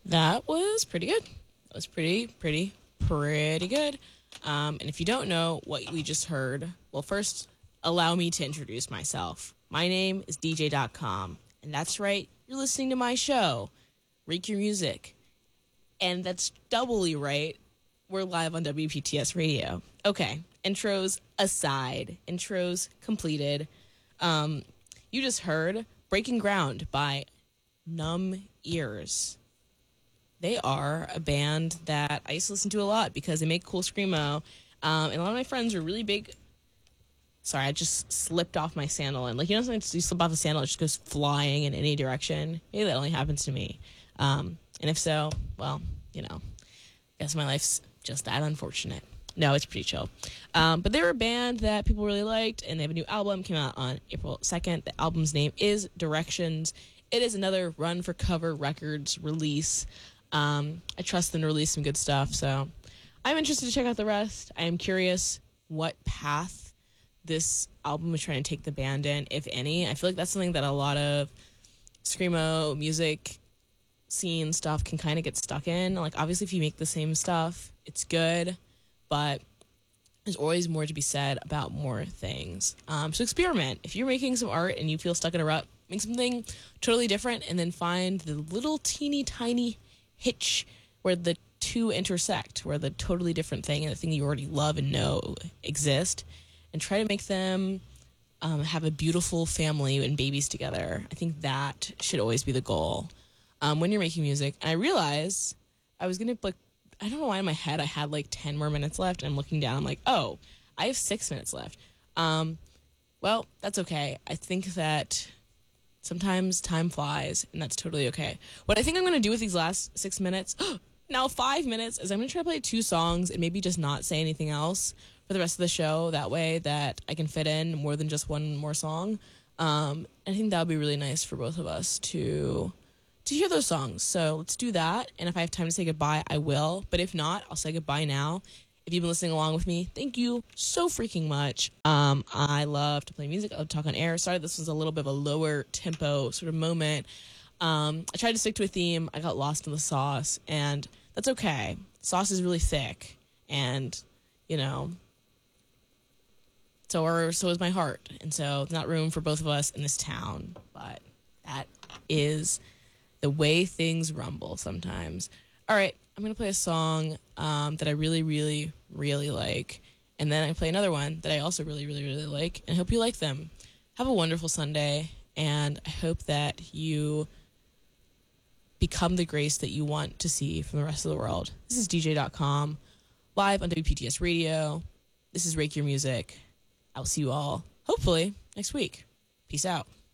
That was pretty good. That was pretty good. And if you don't know what we just heard, well, first, allow me to introduce myself. My name is DJ.com, and that's right, you're listening to my show, Rake Your Music. And that's doubly right, we're live on WPTS Radio. Okay, intros aside, intros completed. You just heard Breaking Ground by Numb Ears. They are a band that I used to listen to a lot because they make cool screamo. And a lot of my friends are really big. Sorry, I just slipped off my sandal. And sometimes you slip off a sandal, it just goes flying in any direction. Maybe that only happens to me. And if so, well, I guess my life's just that unfortunate. No, it's pretty chill. But they're a band that people really liked, and they have a new album, came out on April 2nd. The album's name is Directions. It is another Run for Cover Records release. I trust them to release some good stuff, so I'm interested to check out the rest. I am curious what path this album is trying to take the band in, if any. I feel like that's something that a lot of screamo music scene stuff can kind of get stuck in. Like, obviously, if you make the same stuff, it's good, but there's always more to be said about more things. So experiment. If you're making some art and you feel stuck in a rut, make something totally different and then find the little teeny tiny hitch where the two intersect, where the totally different thing and the thing you already love and know exist, and try to make them have a beautiful family and babies together. I think that should always be the goal when you're making music. And I realized I was going to, I don't know why in my head I had 10 more minutes left, and I'm looking down, I'm like, oh, I have 6 minutes left. Well, that's okay. I think that sometimes time flies, and that's totally okay. What I think I'm going to do with these last 6 minutes, now 5 minutes, is I'm going to try to play 2 songs and maybe just not say anything else for the rest of the show. That way that I can fit in more than just one more song. I think that would be really nice for both of us to hear those songs. So let's do that. And if I have time to say goodbye, I will. But if not, I'll say goodbye now. If you've been listening along with me, thank you so freaking much. I love to play music. I love to talk on air. Sorry, this was a little bit of a lower tempo sort of moment. I tried to stick to a theme. I got lost in the sauce, and that's okay. Sauce is really thick, and, so is my heart. And so there's not room for both of us in this town. But that is the way things rumble sometimes. All right, I'm going to play a song that I really, really, really like. And then I play another one that I also really, really, really like. And I hope you like them. Have a wonderful Sunday. And I hope that you become the grace that you want to see from the rest of the world. This is DJ.com, live on WPTS Radio. This is Rake Your Music. I'll see you all, hopefully, next week. Peace out.